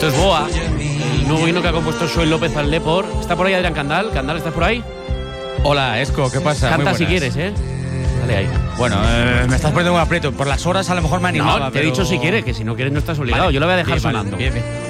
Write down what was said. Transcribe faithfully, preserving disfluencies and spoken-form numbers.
Esto es Boa, el nuevo himno que ha compuesto Joel López al Depor. ¿Está por ahí Adrián Candal? ¿Candal, estás por ahí? Hola, Esco, ¿qué pasa? Muy Canta si buenas. quieres, ¿eh? Dale ahí. Bueno, eh, me estás poniendo un aprieto. Por las horas a lo mejor me animaba. No, te he pero- dicho si quieres, que si no quieres no estás obligado. Vale, Yo lo voy a dejar bien, vale, sonando. bien, bien.